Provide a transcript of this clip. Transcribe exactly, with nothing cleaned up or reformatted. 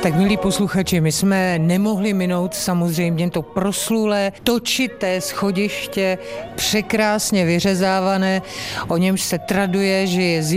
Tak milí posluchači, my jsme nemohli minout samozřejmě to proslulé, točité schodiště, překrásně vyřezávané, o němž se traduje, že je z